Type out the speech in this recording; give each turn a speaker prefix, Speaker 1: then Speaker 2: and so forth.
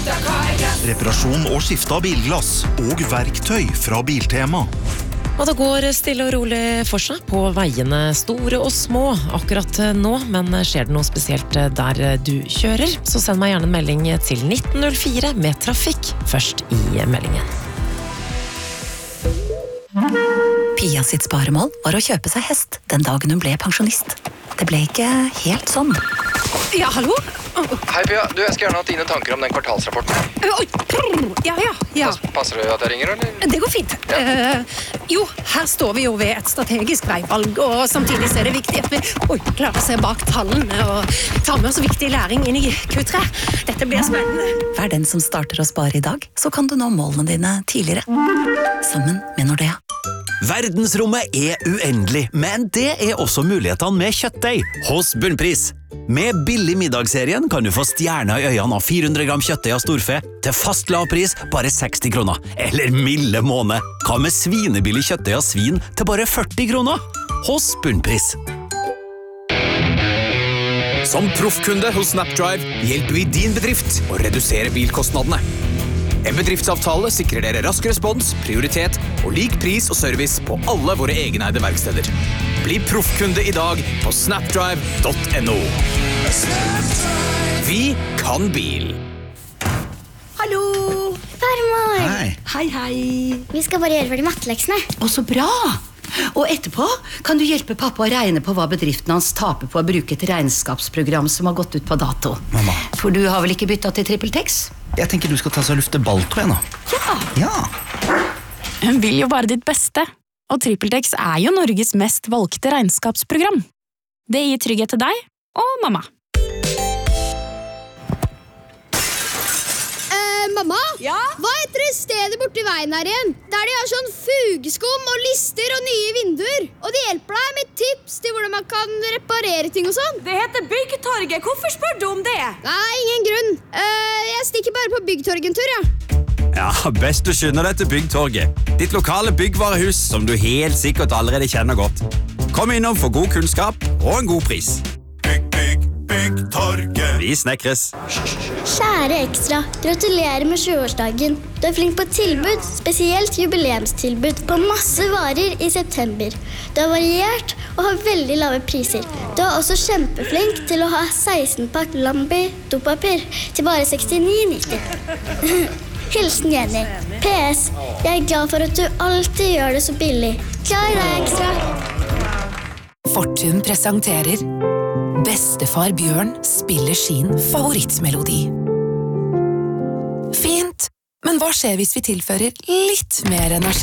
Speaker 1: Reparasjon og skifte av bilglass og verktøy fra Biltema.
Speaker 2: Og det går stille og rolig for seg på veiene, store og små akkurat nå, men skjer det noe spesielt der du kjører, så send meg gjerne en melding til 1904 med trafikk først i meldingen.
Speaker 3: Pia sitt sparemål var å kjøpe seg hest den dagen hun ble pensjonist. Det ble ikke helt sånn.
Speaker 4: Ja, hallo?
Speaker 5: Hei Pia, jeg skal gjerne ha dine tanker om den kvartalsrapporten.
Speaker 4: Ja.
Speaker 5: Passer det at jeg ringer, eller?
Speaker 4: Det går fint. Jo, her står vi jo ved et strategisk veivalg, og samtidig så er det viktig at vi klarer å se bak tallene og ta med oss viktig læring inn i Q3. Dette blir spennende.
Speaker 3: Vær den som starter å spare i dag, så kan du nå målene dine tidligere. Sammen med Nordea.
Speaker 6: Verdensrommet er uendelig, men det er også mulighetene med kjøttdeig hos Bunnpris. Med billig middagsserien kan du få stjerner i øynene av 400 gram kjøttdeig av storfe til fast lav pris bare 60 kroner. Eller milde måned. Hva med svinebillig kjøttdeig av svin til bare 40 kroner? Hos Bunnpris.
Speaker 7: Som proffkunde hos Snapdrive hjelper vi din bedrift å redusere bilkostnadene. En bedriftsavtale sikrer dere rask respons, prioritet og lik pris og service på alle våre egeneide verksteder. Bli proffkunde i dag på snapdrive.no. Vi kan bil.
Speaker 8: Hallo! Farmor!
Speaker 9: Hei.
Speaker 8: Vi skal bare gjøre ferdig matteleksene.
Speaker 9: Å, så bra! Og etterpå kan du hjelpe pappa å regne på hva bedriften hans taper på å bruke et regnskapsprogram som har gått ut på dato.
Speaker 10: Mamma.
Speaker 9: For du har vel ikke byttet til TrippelTex?
Speaker 10: Jeg tenker du skal ta seg og lufte balltråd nå. Ja.
Speaker 11: Hun vil jo bare ditt beste, og TrippelTex er jo Norges mest valgte regnskapsprogram. Det gir trygghet til deg og mamma.
Speaker 8: Mamma? Ja? Hva heter det stedet borte i veien her igjen? Der de har sånn fugeskum og lister og nye vinduer. Og de hjelper deg med tips til hvordan man kan reparere ting og sånn.
Speaker 12: Det heter Byggtorget. Hvorfor spør du om det?
Speaker 8: Nei, ingen grunn. Jeg stikker bare på Byggtorget en tur, ja.
Speaker 13: Ja, best du skynder deg til Byggtorget. Ditt lokale byggvarehus som du helt sikkert allerede kjenner godt. Kom innom for god kunnskap og en god pris. Byggtorget. Vi snekres.
Speaker 8: Kjære Ekstra, gratulerer med 20-årsdagen. Du er flink på tilbud, spesielt jubileumstilbud på masse varer i september. Du er variert og har veldig lave priser. Du er også kjempeflink til å ha 16-pakk Lambi dopapir til bare 69,90. Hilsen Jenny. PS, jeg er glad for at du alltid gjør det så billig. Glad i deg, Ekstra.
Speaker 14: Fortun presenterer Bestefar Bjørn spiller sin favorittmelodi. Fint, men hva skjer hvis vi tilfører litt mer energi?